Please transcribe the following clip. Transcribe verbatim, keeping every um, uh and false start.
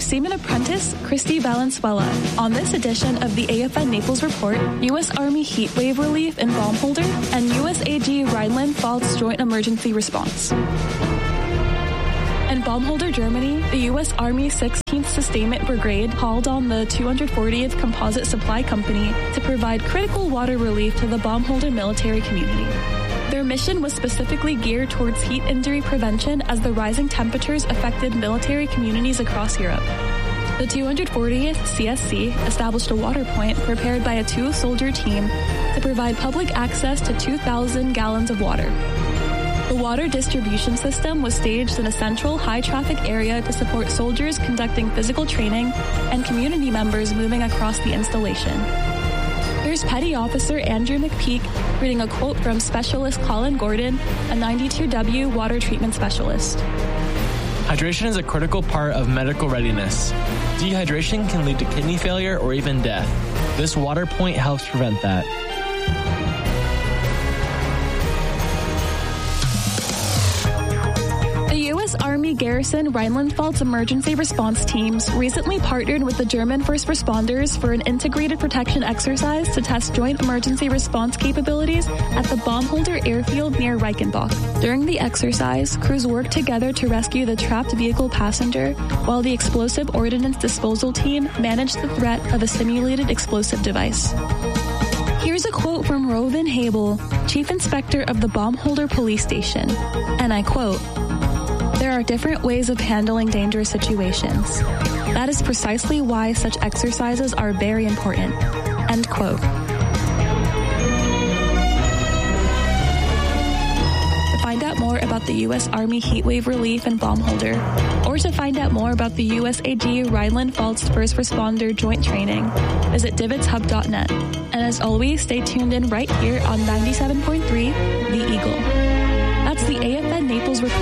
Seaman Apprentice, Christy Valenzuela. On this edition of the A F N Naples Report, U S Army heat wave relief in Baumholder, and U S A G Rhineland-Pfalz joint emergency response. In Baumholder, Germany, the U S Army sixteenth Sustainment Brigade called on the two hundred fortieth Composite Supply Company to provide critical water relief to the Baumholder military community. Their mission was specifically geared towards heat injury prevention as the rising temperatures affected military communities across Europe. The two hundred fortieth C S C established a water point prepared by a two-soldier team to provide public access to two thousand gallons of water. The water distribution system was staged in a central, high-traffic area to support soldiers conducting physical training and community members moving across the installation. Here's Petty Officer Andrew McPeak reading a quote from Specialist Colin Gordon, a ninety-two W water treatment specialist. Hydration is a critical part of medical readiness. Dehydration can lead to kidney failure or even death. This water point helps prevent that. U S Army Garrison Rhineland-Pfalz emergency response teams recently partnered with the German first responders for an integrated protection exercise to test joint emergency response capabilities at the Baumholder airfield near Reichenbach. During the exercise, crews worked together to rescue the trapped vehicle passenger, while the explosive ordnance disposal team managed the threat of a simulated explosive device. Here's a quote from Rovin Habel, Chief Inspector of the Baumholder Police Station, and I quote, "There are different ways of handling dangerous situations. That is precisely why such exercises are very important." End quote. To find out more about the U S Army heatwave relief in Baumholder, or to find out more about the U S A G Rhineland-Pfalz First Responder Joint Training, visit divots hub dot net. And as always, stay tuned in right here on ninety-seven point three